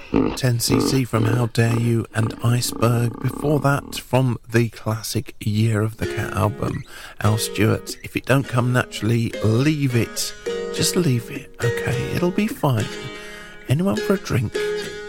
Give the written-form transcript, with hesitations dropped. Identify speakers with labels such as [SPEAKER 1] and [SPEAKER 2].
[SPEAKER 1] 10cc from How Dare You and Iceberg. Before that, from the classic Year of the Cat album, Al Stewart, If It Don't Come Naturally, Leave It. Just leave it, okay? It'll be fine. Anyone for a drink?